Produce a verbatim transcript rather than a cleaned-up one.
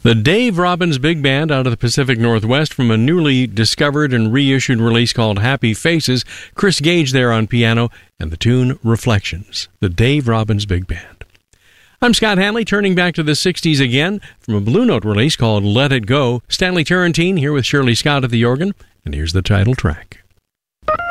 The Dave Robbins Big Band out of the Pacific Northwest from a newly discovered and reissued release called Happy Faces. Chris Gage there on piano and the tune Reflections. The Dave Robbins Big Band. I'm Scott Hanley, turning back to the sixties again from a Blue Note release called Let It Go. Stanley Turrentine here with Shirley Scott at the organ, and here's the title track.